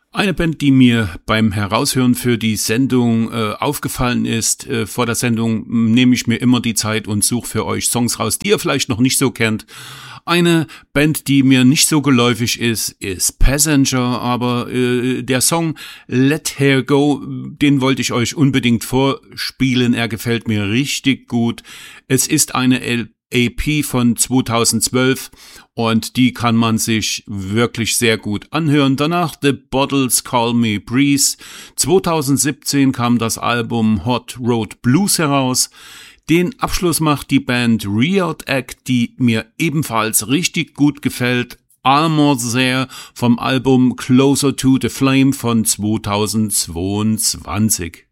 Eine Band, die mir beim Heraushören für die Sendung aufgefallen ist, vor der Sendung nehme ich mir immer die Zeit und suche für euch Songs raus, die ihr vielleicht noch nicht so kennt. Eine Band, die mir nicht so geläufig ist Passenger, aber der Song Let Her Go, den wollte ich euch unbedingt vorspielen. Er gefällt mir richtig gut. Es ist eine EP von 2012 und die kann man sich wirklich sehr gut anhören. Danach The Bottles Call Me Breeze. 2017 kam das Album Hot Road Blues heraus. Den Abschluss macht die Band Riot Act, die mir ebenfalls richtig gut gefällt. Almost There vom Album Closer to the Flame von 2022.